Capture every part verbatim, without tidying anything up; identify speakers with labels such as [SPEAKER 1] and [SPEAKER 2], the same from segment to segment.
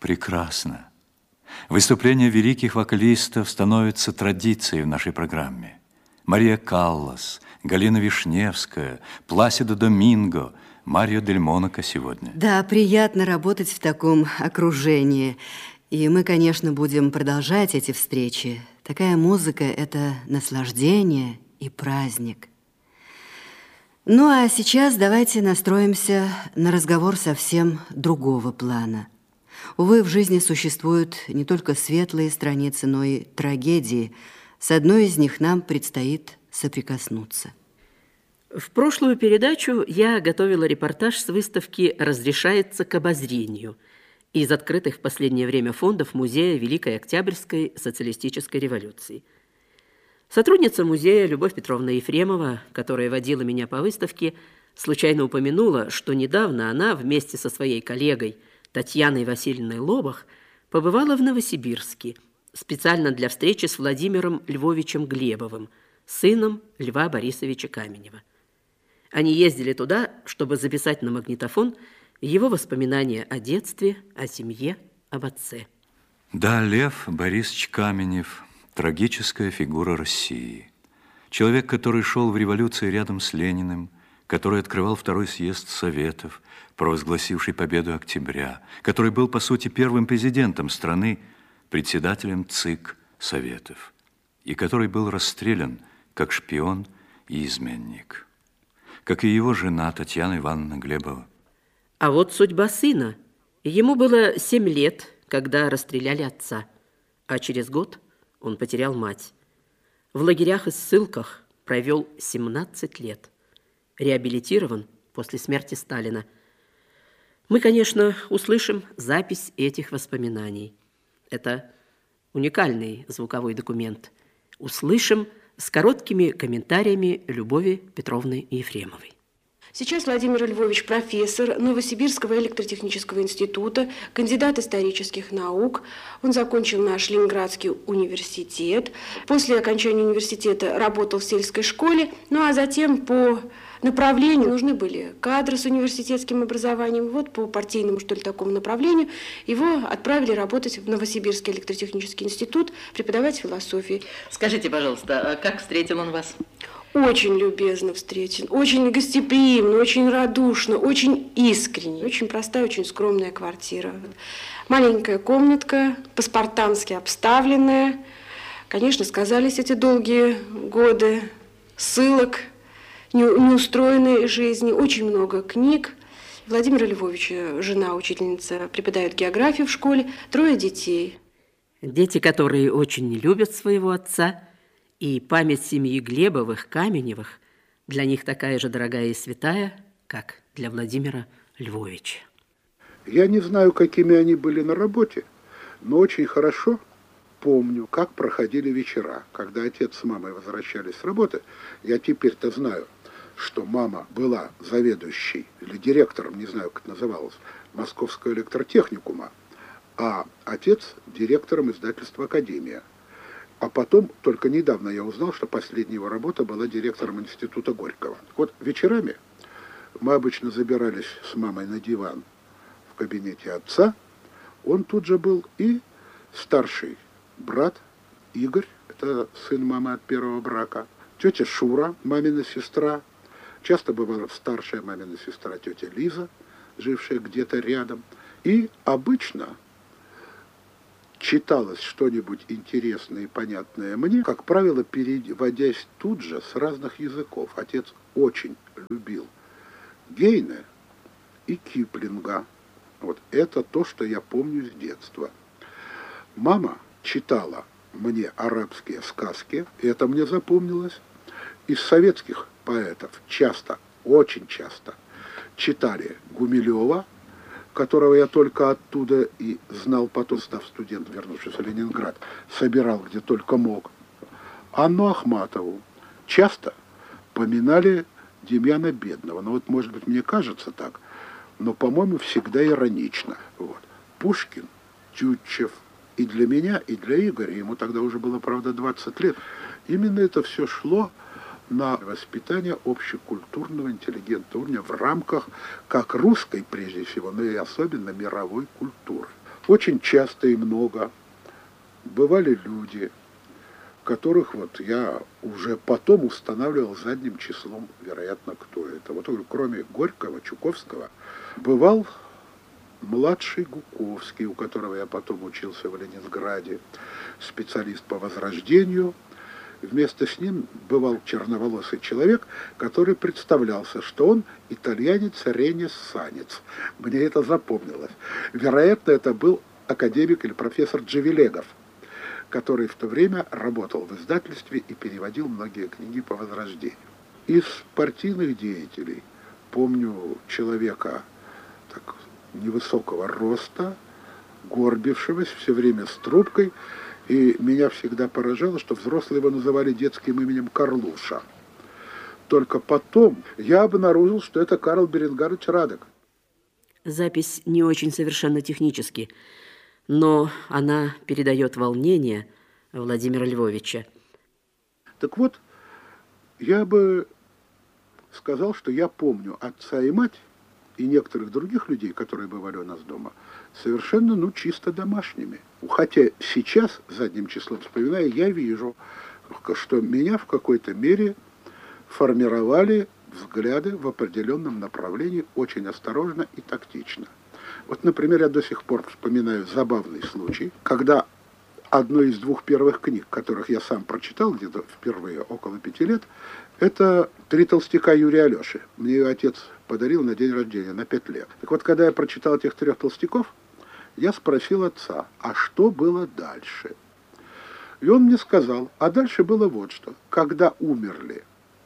[SPEAKER 1] Прекрасно. Выступления великих вокалистов становятся традицией в нашей программе. Мария Каллас, Галина Вишневская, Пласидо Доминго, Марио Дель Монако сегодня.
[SPEAKER 2] Да, приятно работать в таком окружении. И мы, конечно, будем продолжать эти встречи. Такая музыка – это наслаждение и праздник. Ну, а сейчас давайте настроимся на разговор совсем другого плана. Увы, в жизни существуют не только светлые страницы, но и трагедии. С одной из них нам предстоит соприкоснуться.
[SPEAKER 3] В прошлую передачу я готовила репортаж с выставки «Разрешается к обозрению» из открытых в последнее время фондов Музея Великой Октябрьской социалистической революции. Сотрудница музея Любовь Петровна Ефремова, которая водила меня по выставке, случайно упомянула, что недавно она вместе со своей коллегой Татьяной Васильевной Лобах побывала в Новосибирске специально для встречи с Владимиром Львовичем Глебовым, сыном Льва Борисовича Каменева. Они ездили туда, чтобы записать на магнитофон его воспоминания о детстве, о семье, об отце.
[SPEAKER 1] Да, Лев Борисович Каменев – трагическая фигура России. Человек, который шел в революции рядом с Лениным, который открывал второй съезд Советов, провозгласивший победу октября, который был, по сути, первым президентом страны, председателем ЦИК Советов, и который был расстрелян как шпион и изменник, как и его жена Татьяна Ивановна Глебова.
[SPEAKER 3] А вот судьба сына. Ему было семь лет, когда расстреляли отца, а через год он потерял мать. В лагерях и ссылках провел семнадцать лет. Реабилитирован после смерти Сталина. Мы, конечно, услышим запись этих воспоминаний. Это уникальный звуковой документ. Услышим с короткими комментариями Любови Петровны Ефремовой.
[SPEAKER 4] Сейчас Владимир Львович профессор Новосибирского электротехнического института, кандидат исторических наук. Он закончил наш Ленинградский университет. После окончания университета работал в сельской школе, ну а затем по направлению нужны были кадры с университетским образованием. Вот по партийному, что ли, такому направлению его отправили работать в Новосибирский электротехнический институт, преподавать философию.
[SPEAKER 5] Скажите, пожалуйста, как встретил он вас?
[SPEAKER 4] Очень любезно встретен, очень гостеприимно, очень радушно, очень искренне. Очень простая, очень скромная квартира. Маленькая комнатка, по-спартански обставленная. Конечно, сказались эти долгие годы ссылок, неустроенной жизни, очень много книг. Владимир Львович, жена учительница, преподает географию в школе, трое детей.
[SPEAKER 3] Дети, которые очень любят своего отца, и память семьи Глебовых, Каменевых для них такая же дорогая и святая, как для Владимира Львовича.
[SPEAKER 6] Я не знаю, какими они были на работе, но очень хорошо помню, как проходили вечера. Когда отец с мамой возвращались с работы, я теперь-то знаю, что мама была заведующей или директором, не знаю, как это называлось, Московского электротехникума, а отец директором издательства «Академия». А потом, только недавно я узнал, что последняя его работа была директором института Горького. Вот вечерами мы обычно забирались с мамой на диван в кабинете отца. Он тут же был и старший брат Игорь, это сын мамы от первого брака, тетя Шура, мамина сестра, часто бывала старшая мамина сестра тетя Лиза, жившая где-то рядом. И обычно читалось что-нибудь интересное и понятное мне, как правило, переводясь тут же с разных языков. Отец очень любил Гейне и Киплинга. Вот это то, что я помню с детства. Мама читала мне арабские сказки, и это мне запомнилось. Из советских поэтов часто, очень часто читали Гумилева, которого я только оттуда и знал потом, став студентом, вернувшись в Ленинград, собирал где только мог. Анну Ахматову часто поминали Демьяна Бедного. Ну вот, может быть, мне кажется так, но, по-моему, всегда иронично. Вот. Пушкин, Тютчев. И для меня, и для Игоря, ему тогда уже было, правда, двадцать лет, именно это все шло на воспитание общекультурного интеллигентного уровня в рамках как русской, прежде всего, но и особенно мировой культуры. очень часто и много бывали люди, которых вот я уже потом устанавливал задним числом, вероятно, кто это. Вот кроме Горького, Чуковского, бывал младший Гуковский, у которого я потом учился в Ленинграде, специалист по возрождению. Вместе с ним бывал черноволосый человек, который представлялся, что он итальянец-ренессанец. Мне это запомнилось. Вероятно, это был академик или профессор Джавелегов, который в то время работал в издательстве и переводил многие книги по возрождению. Из партийных деятелей помню человека так, невысокого роста, горбившегося, все время с трубкой, и меня всегда поражало, что взрослые его называли детским именем Карлуша. Только потом я обнаружил, что это Карл Беренгарович Радек.
[SPEAKER 3] Запись не очень совершенно технически, но она передает волнение Владимира Львовича.
[SPEAKER 6] Так вот, я бы сказал, что я помню отца и мать и некоторых других людей, которые бывали у нас дома, совершенно, ну, чисто домашними. Хотя сейчас, задним числом вспоминая, я вижу, что меня в какой-то мере формировали взгляды в определенном направлении очень осторожно и тактично. Вот, например, я до сих пор вспоминаю забавный случай, когда одной из двух первых книг, которых я сам прочитал где-то впервые около пяти лет, это «Три толстяка Юрия Алеши». Мне ее отец подарил на день рождения, на пять лет. Так вот, когда я прочитал этих трех толстяков, я спросил отца, а что было дальше? И он мне сказал, а дальше было вот что. Когда умерли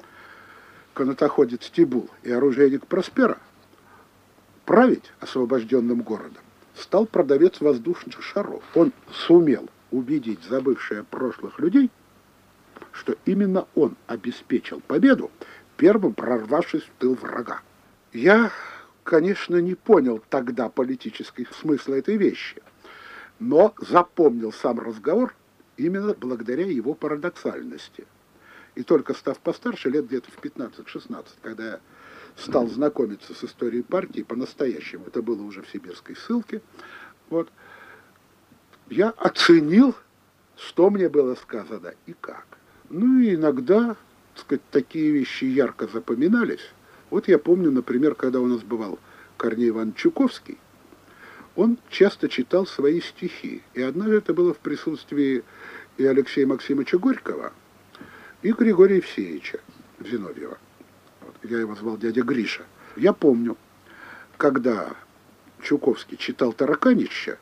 [SPEAKER 6] канатоходец Тибул и оружейник Проспера, править освобожденным городом стал продавец воздушных шаров. Он сумел убедить забывшие прошлых людей, что именно он обеспечил победу, первым прорвавшись в тыл врага. Я, конечно, не понял тогда политического смысла этой вещи, но запомнил сам разговор именно благодаря его парадоксальности. И только став постарше, лет где-то в пятнадцать-шестнадцать, когда я стал знакомиться с историей партии по-настоящему, это было уже в сибирской ссылке, вот, я оценил, что мне было сказано и как. Ну и иногда, так сказать, такие вещи ярко запоминались. Вот я помню, например, когда у нас бывал Корней Иванович Чуковский, он часто читал свои стихи. И однажды это было в присутствии и Алексея Максимовича Горького, и Григория Евсеевича Зиновьева. Вот, я его звал дядя Гриша. Я помню, когда Чуковский читал Тараканича,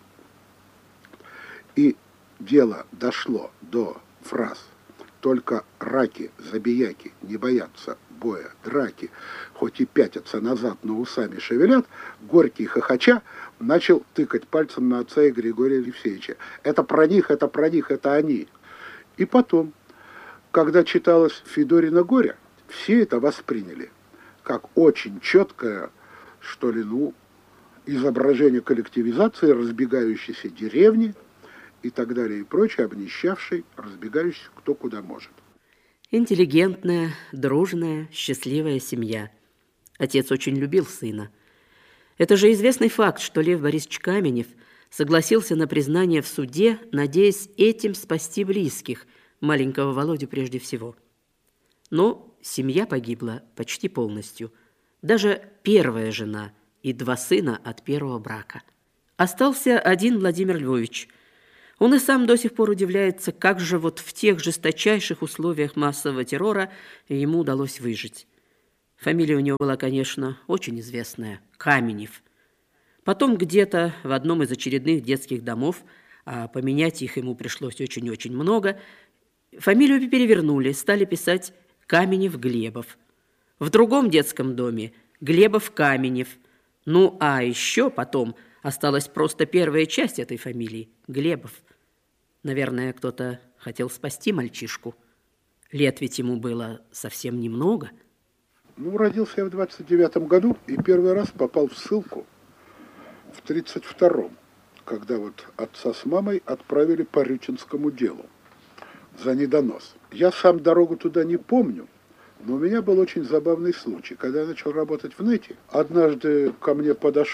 [SPEAKER 6] и дело дошло до фраз «Только раки, забияки не боятся боя, драки, хоть и пятятся назад, но усами шевелят», Горький, хохоча, начал тыкать пальцем на отца и Григория Евсеевича. «Это про них, это про них, это они». И потом, когда читалось Федорина «Горе», все это восприняли как очень четкое, что ли, ну, изображение коллективизации разбегающейся деревни и так далее и прочее, обнищавшей, разбегающейся кто куда может.
[SPEAKER 3] Интеллигентная, дружная, счастливая семья. Отец очень любил сына. Это же известный факт, что Лев Борисович Каменев согласился на признание в суде, надеясь этим спасти близких, маленького Володю прежде всего. Но семья погибла почти полностью. Даже первая жена и два сына от первого брака. Остался один Владимир Львович. Он и сам до сих пор удивляется, как же вот в тех жесточайших условиях массового террора ему удалось выжить. Фамилия у него была, конечно, очень известная – Каменев. Потом где-то в одном из очередных детских домов, а поменять их ему пришлось очень-очень много, фамилию перевернули, стали писать Каменев-Глебов. В другом детском доме – Глебов-Каменев. Ну, а еще потом осталась просто первая часть этой фамилии – Глебов. Наверное, кто-то хотел спасти мальчишку. Лет ведь ему было совсем немного.
[SPEAKER 6] Ну, родился я в двадцать девятом году и первый раз попал в ссылку в тридцать втором, когда вот отца с мамой отправили по Рютинскому делу за недонос. Я сам дорогу туда не помню, но у меня был очень забавный случай. Когда я начал работать в НЭТе, однажды ко мне подошел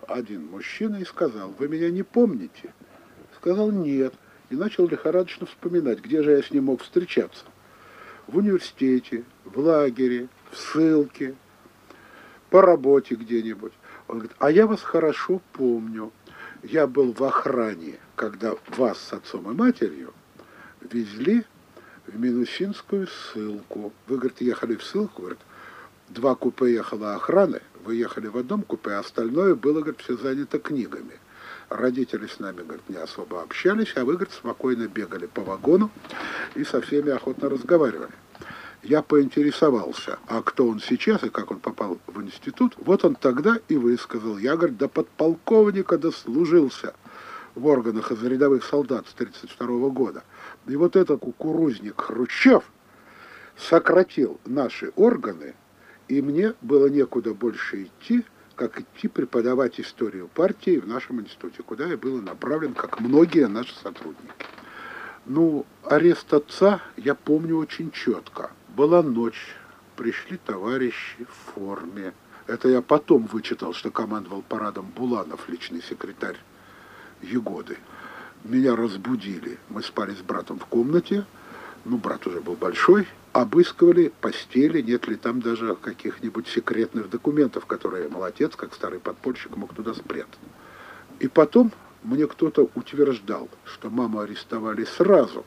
[SPEAKER 6] один мужчина и сказал: вы меня не помните? Сказал: нет. И начал лихорадочно вспоминать, где же я с ним мог встречаться. В университете, в лагере, в ссылке, по работе где-нибудь. Он говорит: а я вас хорошо помню. Я был в охране, когда вас с отцом и матерью везли в Минусинскую ссылку. Вы, говорит, ехали в ссылку, говорит, два купе ехала охраны, вы ехали в одном купе, а остальное было, говорит, все занято книгами. Родители с нами, говорит, не особо общались, а вы, говорит, спокойно бегали по вагону и со всеми охотно разговаривали. Я поинтересовался, а кто он сейчас и как он попал в институт. Вот он тогда и высказал. Я, говорит, до подполковника дослужился в органах из рядовых солдат с тридцать второго года. И вот этот кукурузник Хрущев сократил наши органы, и мне было некуда больше идти, как идти преподавать историю партии в нашем институте, куда я был направлен, как многие наши сотрудники. Ну, арест отца я помню очень четко. Была ночь, пришли товарищи в форме. Это я потом вычитал, что командовал парадом Буланов, личный секретарь Егоды. Меня разбудили. Мы спали с братом в комнате. Ну, брат уже был большой. Обыскивали постели, нет ли там даже каких-нибудь секретных документов, которые молодец, как старый подпольщик, мог туда спрятать. И потом мне кто-то утверждал, что маму арестовали сразу.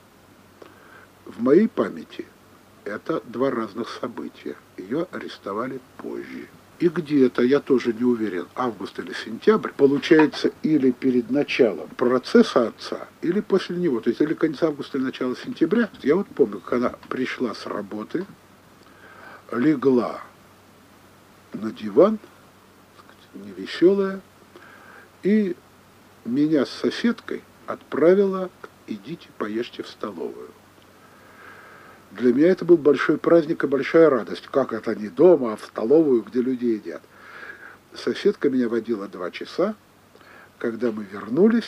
[SPEAKER 6] В моей памяти это два разных события. Ее арестовали позже. И где-то, я тоже не уверен, август или сентябрь, получается, или перед началом процесса отца, или после него. То есть или конец августа, или начало сентября. Я вот помню, как она пришла с работы, легла на диван, невеселая, и меня с соседкой отправила: идите поешьте в столовую. Для меня это был большой праздник и большая радость. Как это не дома, а в столовую, где люди едят. Соседка меня водила два часа. Когда мы вернулись,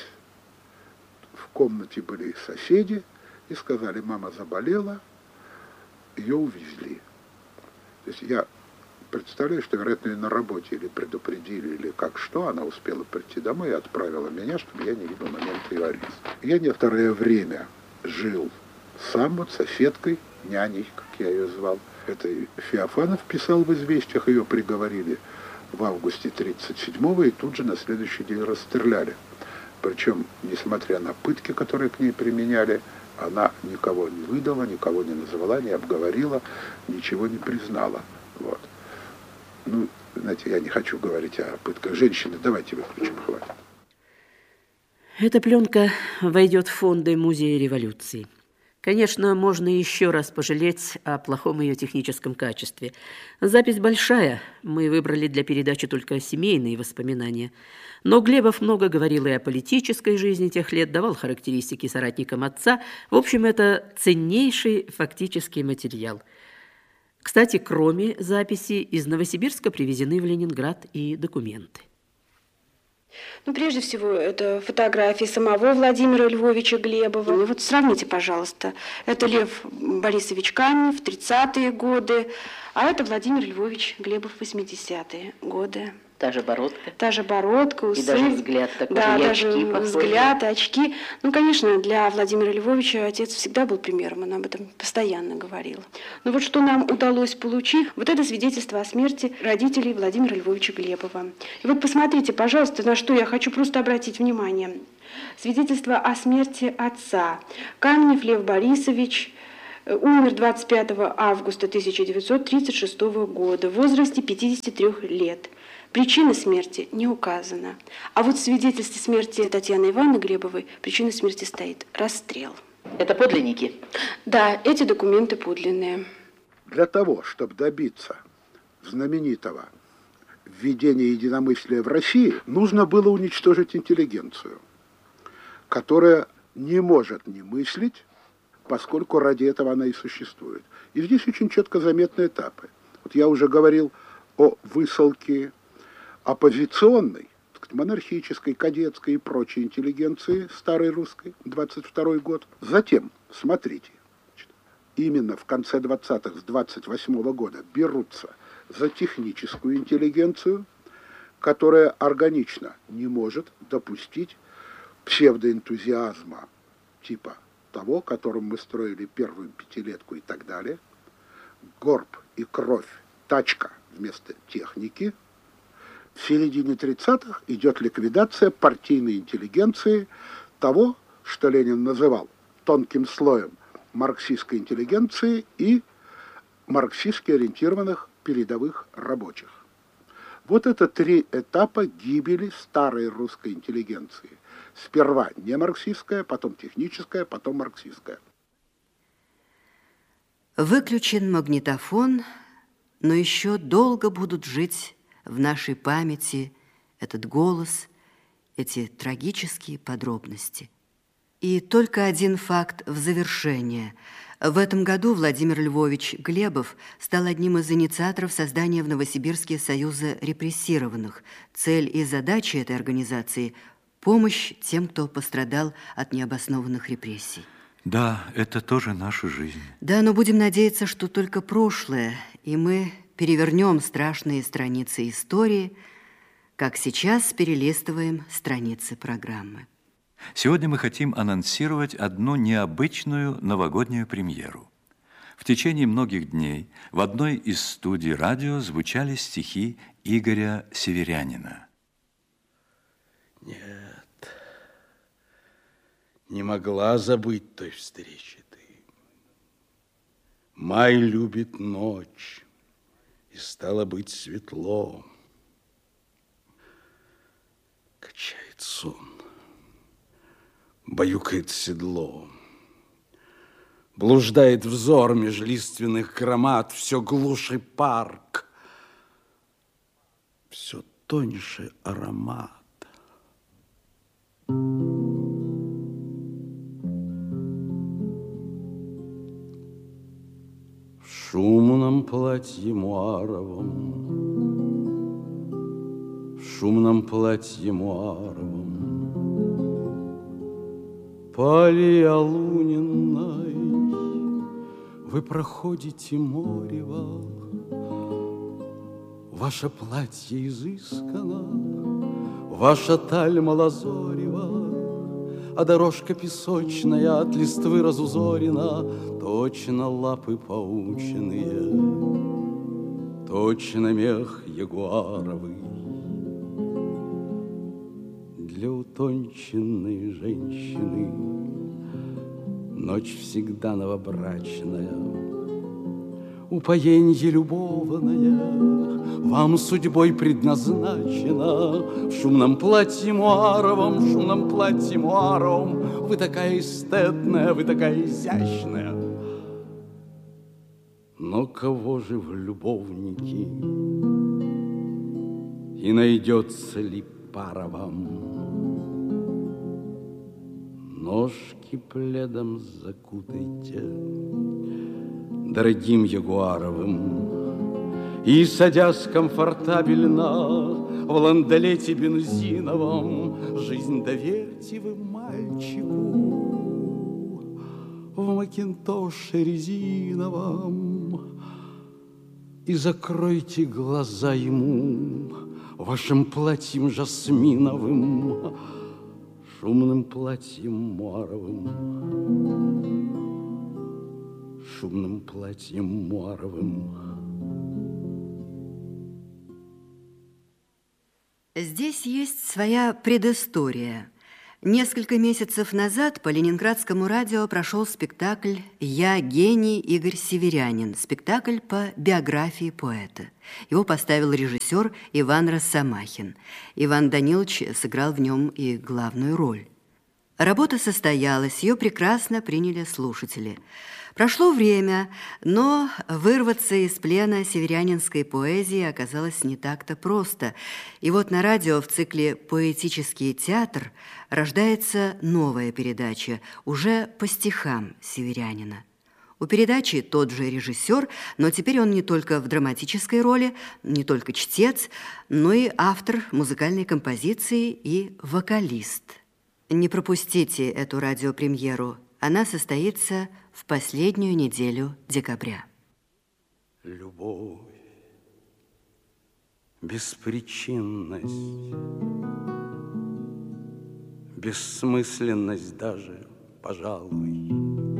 [SPEAKER 6] в комнате были соседи и сказали: мама заболела, ее увезли. То есть я представляю, что, вероятно, на работе или предупредили, или как что, она успела прийти домой и отправила меня, чтобы я не видел момента ее ареста. Я некоторое время жил сам вот соседкой, няней, как я ее звал. Это Феофанов писал в «Известиях», ее приговорили в августе тридцать седьмого и тут же на следующий день расстреляли. Причем, несмотря на пытки, которые к ней применяли, она никого не выдала, никого не назвала, не обговорила, ничего не признала. Вот. Ну, знаете, я не хочу говорить о пытках женщины. Давайте выключим, хватит.
[SPEAKER 3] Эта пленка войдет в фонды Музея революции. Конечно, можно еще раз пожалеть о плохом ее техническом качестве. Запись большая, мы выбрали для передачи только семейные воспоминания. Но Глебов много говорил и о политической жизни тех лет, давал характеристики соратникам отца. В общем, это ценнейший фактический материал. Кстати, кроме записи, из Новосибирска привезены в Ленинград и документы.
[SPEAKER 4] Ну, прежде всего, это фотографии самого Владимира Львовича Глебова. Вот сравните, пожалуйста. Это Лев Борисович Каменев, тридцатые годы, а это Владимир Львович Глебов, восьмидесятые годы.
[SPEAKER 5] Та же бородка.
[SPEAKER 4] Та же бородка, усы.
[SPEAKER 5] И даже взгляд такой,
[SPEAKER 4] да,
[SPEAKER 5] и
[SPEAKER 4] даже
[SPEAKER 5] очки похожие.
[SPEAKER 4] взгляд, очки. Ну, конечно, для Владимира Львовича отец всегда был примером, он об этом постоянно говорил. Но вот что нам удалось получить, вот это свидетельство о смерти родителей Владимира Львовича Глебова. И вот посмотрите, пожалуйста, на что я хочу просто обратить внимание. Свидетельство о смерти отца. Каменев Лев Борисович умер двадцать пятого августа тысяча девятьсот тридцать шестого года в возрасте пятидесяти трёх лет. Причина смерти не указана. А вот в свидетельстве смерти Татьяны Ивановны Глебовой причина смерти стоит – расстрел.
[SPEAKER 5] Это подлинники?
[SPEAKER 4] Да, эти документы подлинные.
[SPEAKER 6] Для того, чтобы добиться знаменитого введения единомыслия в России, нужно было уничтожить интеллигенцию, которая не может не мыслить, поскольку ради этого она и существует. И здесь очень четко заметны этапы. Вот я уже говорил о высылке оппозиционной, монархической, кадетской и прочей интеллигенции старой русской, двадцать второй год. Затем, смотрите, именно в конце двадцатых, с двадцать восьмого года берутся за техническую интеллигенцию, которая органично не может допустить псевдоэнтузиазма типа того, которым мы строили первую пятилетку и так далее. Горб и кровь, тачка вместо техники. В середине тридцатых идет ликвидация партийной интеллигенции, того, что Ленин называл тонким слоем марксистской интеллигенции и марксистски ориентированных передовых рабочих. Вот это три этапа гибели старой русской интеллигенции. Сперва не марксистская, потом техническая, потом марксистская.
[SPEAKER 2] Выключен магнитофон, но еще долго будут жить в нашей памяти этот голос, эти трагические подробности. И только один факт в завершение. В этом году Владимир Львович Глебов стал одним из инициаторов создания в Новосибирске Союза репрессированных. Цель и задача этой организации – помощь тем, кто пострадал от необоснованных репрессий.
[SPEAKER 1] Да, это тоже наша жизнь.
[SPEAKER 2] Да, но будем надеяться, что только прошлое, и мы перевернем страшные страницы истории, как сейчас перелистываем страницы программы.
[SPEAKER 1] Сегодня мы хотим анонсировать одну необычную новогоднюю премьеру. В течение многих дней в одной из студий радио звучали стихи Игоря Северянина.
[SPEAKER 7] Нет, не могла забыть той встречи ты. Май любит ночь, и стало быть светло. Качает сон, баюкает седло. Блуждает взор меж лиственных громад, все глуше парк, все тоньше аромат. В шумном платье муаровом, в шумном платье муаровом, Полиалуниной вы проходите морево. Ваше платье изысканно, ваша таль малозорева, а дорожка песочная от листвы разузорена, точно лапы паучиные, точно мех ягуаровый. Для утонченной женщины ночь всегда новобрачная, упоенье любовное вам судьбой предназначено. В шумном платье муаровом, в шумном платье муаровом вы такая эстетная, вы такая изящная. Но кого же в любовники, и найдется ли пара вам? Ножки пледом закутайте дорогим ягуаровым, и, садясь комфортабельно в ландолете бензиновом, жизнь доверьте вы мальчику в макинтоше резиновом, и закройте глаза ему вашим платьем жасминовым, шумным платьем муаровым, шумным платьем муаровым.
[SPEAKER 2] Здесь есть своя предыстория. Несколько месяцев назад по ленинградскому радио прошел спектакль «Я гений» Игорь Северянин, спектакль по биографии поэта. Его поставил режиссер Иван Росомахин. Иван Данилович сыграл в нем и главную роль. Работа состоялась, ее прекрасно приняли слушатели. Прошло время, но вырваться из плена северянинской поэзии оказалось не так-то просто. И вот на радио в цикле «Поэтический театр» рождается новая передача, уже по стихам Северянина. У передачи тот же режиссер, но теперь он не только в драматической роли, не только чтец, но и автор музыкальной композиции и вокалист. Не пропустите эту радиопремьеру. Она состоится в последнюю неделю декабря.
[SPEAKER 7] Любовь Беспричинность, бессмысленность даже, пожалуй.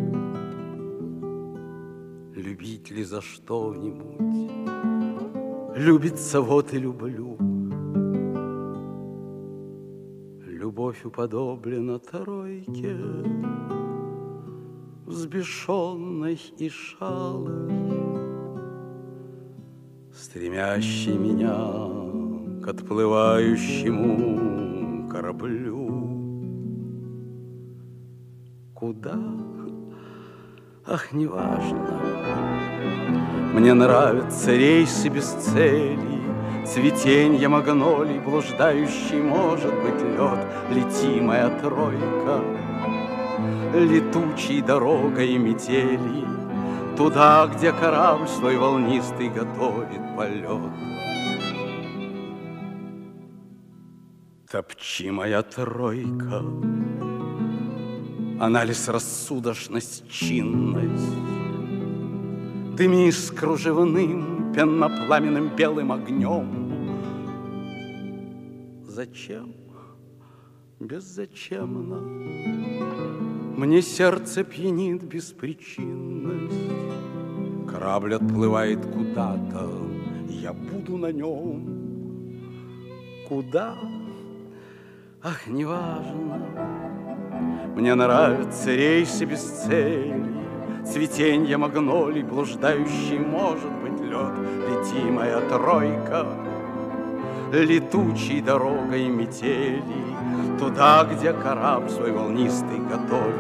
[SPEAKER 7] Любить ли за что-нибудь? Любится, вот и люблю. Любовь уподоблена тройке, взбешенной и шалой, стремящей меня к отплывающему кораблю. Куда? Ах, неважно. Мне нравятся рейсы без цели, цветенье магнолий, блуждающий, может быть, лед. Лети, моя тройка, летучей дорогой метели, туда, где корабль свой волнистый готовит полет. Топчи, моя тройка, анализ, рассудочность, чинность. Дыми с кружевным, пеннопламенным белым огнем. Зачем? Беззачемно. Мне сердце пьянит беспричинность. Корабль отплывает куда-то, я буду на нем. Куда? Ах, неважно. Мне нравятся рейсы без цели, цветенье магнолий, блуждающий, может быть, лед. Лети, моя тройка, летучей дорогой метели, туда, где корабль свой волнистый готовит